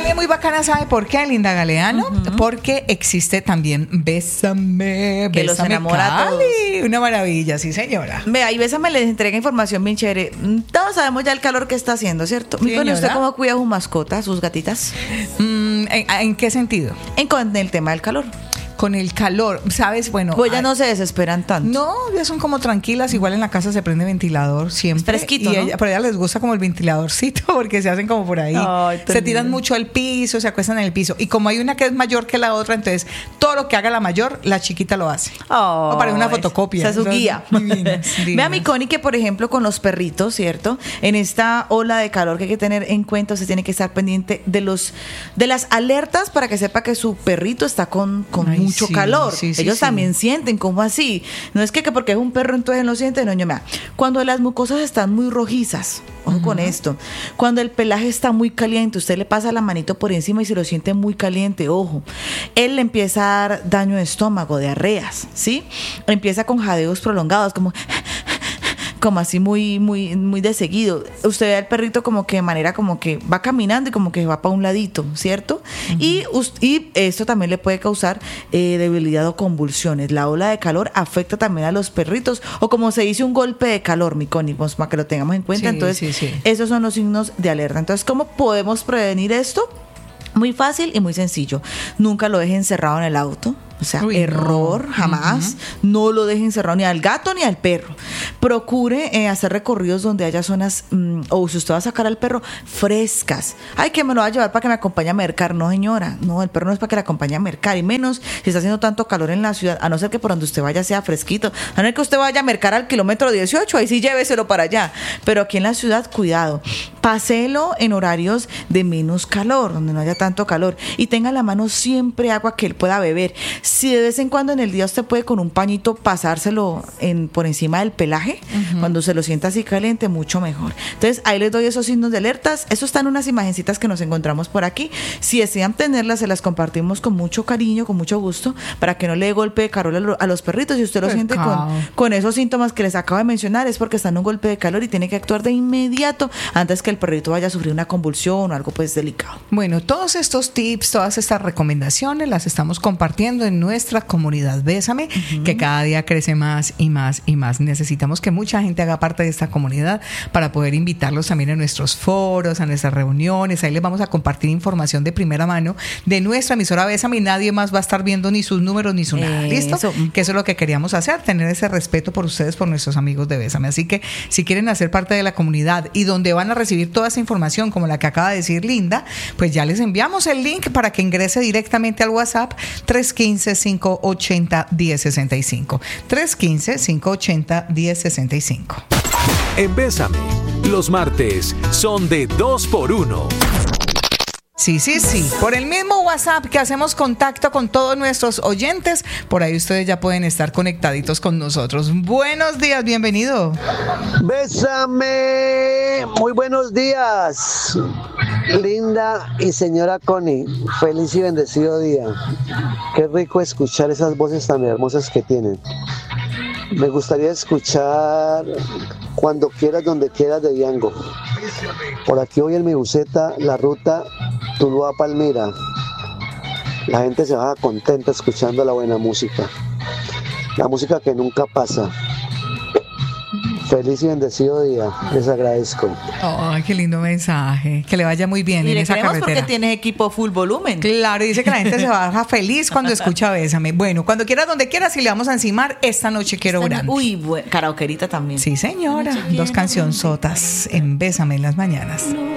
también muy bacana, ¿sabe por qué, Linda Galeano? Porque existe también Bésame, que los Bésame enamora a todos. Cali. Una maravilla, sí señora. Vea, y Bésame les entrega información bien chévere. Todos sabemos ya el calor que está haciendo, ¿cierto? Sí, Bueno, ¿usted señora. cómo cuida a sus mascotas, sus gatitas? ¿En qué sentido? Con el tema del calor. Con el calor, ¿sabes? Bueno, Pues ya no se desesperan tanto. no, ya son como tranquilas. Igual en la casa se prende ventilador siempre. Es fresquito, y ¿no? pero a ellas les gusta como el ventiladorcito porque se hacen como por ahí. Ay, tan se tiran lindo. mucho al piso, se acuestan en el piso. Y como hay una que es mayor que la otra, entonces todo lo que haga la mayor, la chiquita lo hace. Oh, o para una fotocopia. Esa es su Son guía. divinas, divinas. Vea, mi Connie, que por ejemplo con los perritos, ¿cierto? En esta ola de calor que hay que tener en cuenta, usted tiene que estar pendiente de las alertas para que sepa que su perrito está con Ay, mucho sí, calor. sí, sí, Ellos sí. también sienten, ¿cómo así? No es que porque es un perro entonces no siente, no, mira, cuando las mucosas están muy rojizas, ojo con esto, cuando el pelaje está muy caliente, usted le pasa la manito por encima y se lo siente muy caliente, ojo, él le empieza a dar daño de estómago, diarreas, ¿sí? Empieza con jadeos prolongados, como así muy de seguido. Usted ve al perrito como que de manera como que va caminando y como que va para un ladito, ¿cierto? Y esto también le puede causar debilidad o convulsiones. La ola de calor afecta también a los perritos, o como se dice, un golpe de calor, mi Connie, pues, para que lo tengamos en cuenta. Sí, Entonces, sí, sí. esos son los signos de alerta. Entonces, ¿cómo podemos prevenir esto? Muy fácil y muy sencillo. Nunca lo deje encerrado en el auto. O sea, Uy, error, no. jamás. No lo deje encerrado ni al gato ni al perro. Procure hacer recorridos donde haya zonas, o si usted va a sacar al perro, frescas. Ay, que me lo va a llevar para que me acompañe a mercar. No, señora. No, el perro no es para que le acompañe a mercar. Y menos si está haciendo tanto calor en la ciudad. A no ser que por donde usted vaya sea fresquito. A no ser que usted vaya a mercar al kilómetro 18. Ahí sí lléveselo para allá. Pero aquí en la ciudad, cuidado. Páselo en horarios de menos calor, donde no haya tanto calor. Y tenga a la mano siempre agua que él pueda beber. Si de vez en cuando en el día usted puede con un pañito pasárselo por encima del pelaje, cuando se lo sienta así caliente, mucho mejor. Entonces ahí les doy esos signos de alertas. Eso están unas imagencitas que nos encontramos por aquí. Si desean tenerlas, se las compartimos con mucho cariño, con mucho gusto, para que no le dé golpe de calor a los perritos. Si usted lo siente con esos síntomas que les acabo de mencionar, es porque está en un golpe de calor y tiene que actuar de inmediato antes que el perrito vaya a sufrir una convulsión o algo pues delicado. Bueno, todos estos tips, todas estas recomendaciones las estamos compartiendo en nuestra comunidad Bésame, que cada día crece más y más y más. Necesitamos que mucha gente haga parte de esta comunidad para poder invitarlos también a nuestros foros, a nuestras reuniones. Ahí les vamos a compartir información de primera mano de nuestra emisora Bésame y nadie más va a estar viendo ni sus números ni su nada. ¿Listo? Que eso es lo que queríamos hacer, tener ese respeto por ustedes, por nuestros amigos de Bésame. Así que si quieren hacer parte de la comunidad y donde van a recibir toda esa información como la que acaba de decir Linda, pues ya les enviamos el link para que ingrese directamente al WhatsApp 315-580-1065. 315-580-1065. En Bésame, los martes son de 2x1. Sí. Por el mismo WhatsApp que hacemos contacto con todos nuestros oyentes, por ahí ustedes ya pueden estar conectaditos con nosotros. Buenos días, bienvenido. Bésame, muy buenos días, Linda y señora Connie. Feliz y bendecido día. Qué rico escuchar esas voces tan hermosas que tienen. Me gustaría escuchar Cuando quieras, donde quieras de Diango. Por aquí voy en mi buseta, la ruta Tuluá-Palmira. La gente se baja contenta escuchando la buena música. La música que nunca pasa. Feliz y bendecido día, les agradezco. Ay, qué lindo mensaje. Que le vaya muy bien Y en le esa queremos carretera. porque tienes equipo full volumen. Claro, dice que la gente se baja feliz cuando escucha Bésame. Bueno, cuando quieras, donde quieras, y le vamos a encimar Esta noche quiero grande. Uy, karaokerita también. Sí, señora. Dos cancionzotas en Bésame en las mañanas.